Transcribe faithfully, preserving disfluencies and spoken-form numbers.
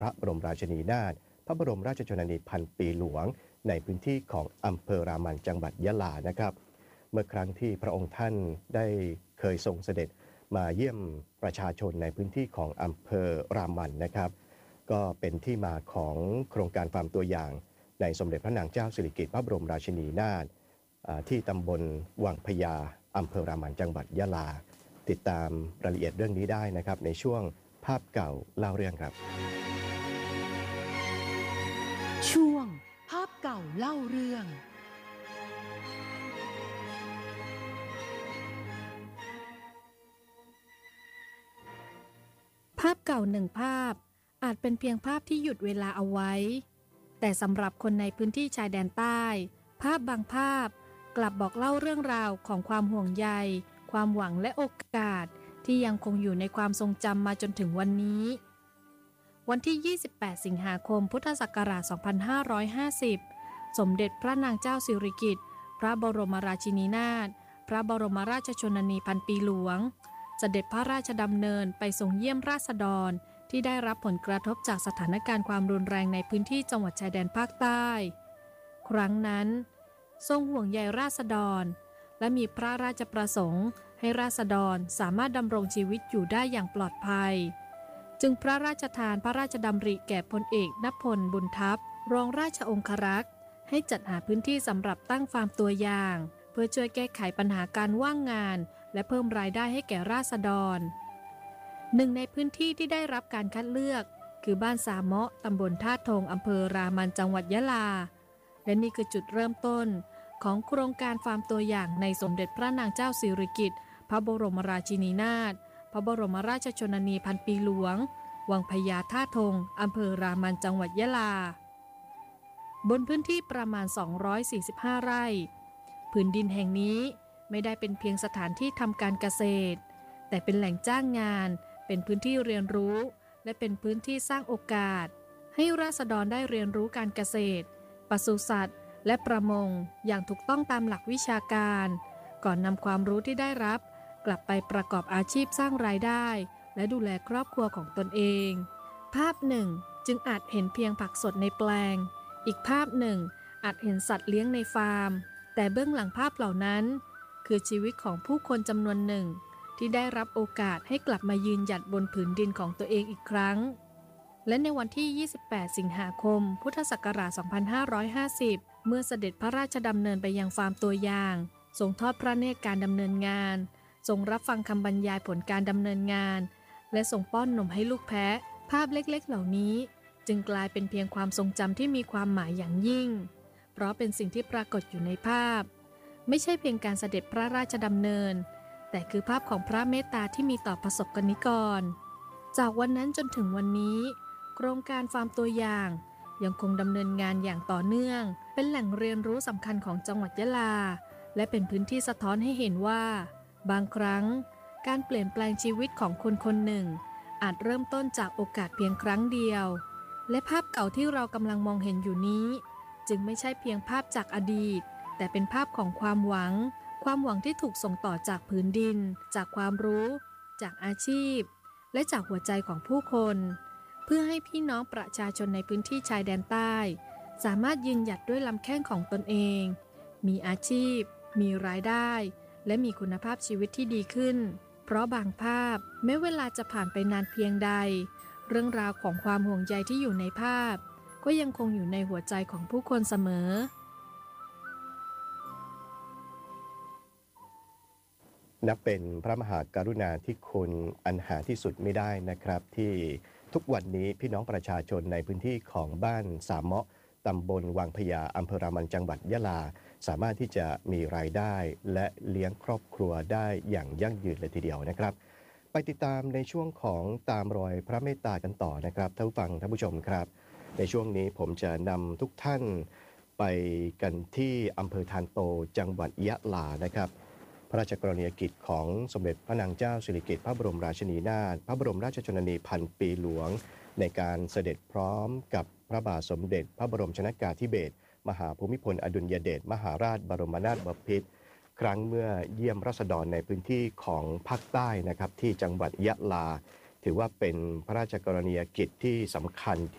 พระบรมราชินีนาถพระบรมราชชนนีพันปีหลวงในพื้นที่ของอำเภอรามันจังหวัดยะลานะครับเมื่อครั้งที่พระองค์ท่านได้เคยทรงเสด็จมาเยี่ยมประชาชนในพื้นที่ของอำเภอรามันนะครับก็เป็นที่มาของโครงการฟาร์มตัวอย่างในสมเด็จพระนางเจ้าสิริกิติ์พระบรมราชินีนาถที่ตำบลวังพญาอำเภอรามันจังหวัดยะลาติดตามรายละเอียดเรื่องนี้ได้นะครับในช่วงภาพเก่าเล่าเรื่องครับช่วงภาพเก่าเล่าเรื่องภาพเก่าหนึ่งภาพอาจเป็นเพียงภาพที่หยุดเวลาเอาไว้แต่สำหรับคนในพื้นที่ชายแดนใต้ภาพบางภาพกลับบอกเล่าเรื่องราวของความห่วงใยความหวังและโอกาสที่ยังคงอยู่ในความทรงจำมาจนถึงวันนี้วันที่ยี่สิบแปดสิงหาคมพุทธศักราชสองพันห้าร้อยห้าสิบสมเด็จพระนางเจ้าสิริกิติ์พระบรมราชินีนาถพระบรมราชชนนีพันปีหลวงเสด็จพระราชดำเนินไปทรงเยี่ยมราษฎรที่ได้รับผลกระทบจากสถานการณ์ความรุนแรงในพื้นที่จังหวัดชายแดนภาคใต้ครั้งนั้นทรงห่วงใยราษฎรและมีพระราชประสงค์ให้ราษฎรสามารถดำรงชีวิตอยู่ได้อย่างปลอดภัยจึงพระราชทานพระราชดำริแก่พลเอกณพลบุญทัพรองราชองครักษ์ให้จัดหาพื้นที่สำหรับตั้งฟาร์มตัวอย่างเพื่อช่วยแก้ไขปัญหาการว่างงานและเพิ่มรายได้ให้แก่ราษฎรหนึ่งในพื้นที่ที่ได้รับการคัดเลือกคือบ้านสาเมาะตำบลท่าทงอำเภอรามันจังหวัดยะลาและนี่คือจุดเริ่มต้นของโครงการฟาร์มตัวอย่างในสมเด็จพระนางเจ้าสิริกิติ์พระบรมราชินีนาถพระบรมราชชนนีพันปีหลวงวังพญาท่าทงอำเภอรามันจังหวัดยะลาบนพื้นที่ประมาณสองร้อยสี่สิบห้าไร่พื้นดินแห่งนี้ไม่ได้เป็นเพียงสถานที่ทำการเกษตรแต่เป็นแหล่งจ้างงานเป็นพื้นที่เรียนรู้และเป็นพื้นที่สร้างโอกาสให้ราษฎรได้เรียนรู้การเกษตรปศุสัตว์และประมงอย่างถูกต้องตามหลักวิชาการก่อนนำความรู้ที่ได้รับกลับไปประกอบอาชีพสร้างรายได้และดูแลครอบครัวของตนเองภาพหนึ่งจึงอาจเห็นเพียงผักสดในแปลงอีกภาพหนึ่งอาจเห็นสัตว์เลี้ยงในฟาร์มแต่เบื้องหลังภาพเหล่านั้นคือชีวิตของผู้คนจำนวนหนึ่งที่ได้รับโอกาสให้กลับมายืนหยัดบนผืนดินของตัวเองอีกครั้งและในวันที่ยี่สิบแปดสิงหาคมพุทธศักราชสองพันห้าร้อยห้าสิบเมื่อเสด็จพระราชดำเนินไปยังฟาร์มตัวอย่างทรงทอดพระเนตรการดำเนินงานทรงรับฟังคำบรรยายผลการดำเนินงานและส่งป้อนนมให้ลูกแพะภาพเล็กๆเหล่านี้จึงกลายเป็นเพียงความทรงจำที่มีความหมายอย่างยิ่งเพราะเป็นสิ่งที่ปรากฏอยู่ในภาพไม่ใช่เพียงการเสด็จพระราชดำเนินแต่คือภาพของพระเมตตาที่มีต่อประสบกนิกรจากวันนั้นจนถึงวันนี้โครงการฟาร์มตัวอย่างยังคงดำเนินงานอย่างต่อเนื่องเป็นแหล่งเรียนรู้สำคัญของจังหวัดยะลาและเป็นพื้นที่สะท้อนให้เห็นว่าบางครั้งการเปลี่ยนแปลงชีวิตของคนคนหนึ่งอาจเริ่มต้นจากโอกาสเพียงครั้งเดียวและภาพเก่าที่เรากำลังมองเห็นอยู่นี้จึงไม่ใช่เพียงภาพจากอดีตแต่เป็นภาพของความหวังความหวังที่ถูกส่งต่อจากผืนดินจากความรู้จากอาชีพและจากหัวใจของผู้คนเพื่อให้พี่น้องประชาชนในพื้นที่ชายแดนใต้สามารถยืนหยัดด้วยลำแข้งของตนเองมีอาชีพมีรายได้และมีคุณภาพชีวิตที่ดีขึ้นเพราะบางภาพแม้เวลาจะผ่านไปนานเพียงใดเรื่องราวของความห่วงใยที่อยู่ในภาพก็ยังคงอยู่ในหัวใจของผู้คนเสมอนับเป็นพระมหากรุณาธิคุณอันหาที่สุดไม่ได้นะครับที่ทุกวันนี้พี่น้องประชาชนในพื้นที่ของบ้านสามเมาะตำบลวังพญาอำเภอรามันจังหวัดยะลาสามารถที่จะมีรายได้และเลี้ยงครอบครัวได้อย่างยั่งยืนเลยทีเดียวนะครับไปติดตามในช่วงของตามรอยพระเมตตากันต่อนะครับท่านผู้ฟังท่านผู้ชมครับในช่วงนี้ผมจะนำทุกท่านไปกันที่อำเภอธานโตจังหวัดยะลานะครับพระราชกรณียกิจของสมเด็จพระนางเจ้าสิริกิติ์พระบรมราชินีนาถพระบรมราชชนนีพันปีหลวงในการเสด็จพร้อมกับพระบาทสมเด็จพระบรมชนกาธิเบศรมหาภูมิพลอดุลยเดชมหาราชบรมนาถบพิตรครั้งเมื่อเยี่ยมราษฎรในพื้นที่ของภาคใต้นะครับที่จังหวัดยะลาถือว่าเป็นพระราชกรณียกิจที่สำคัญ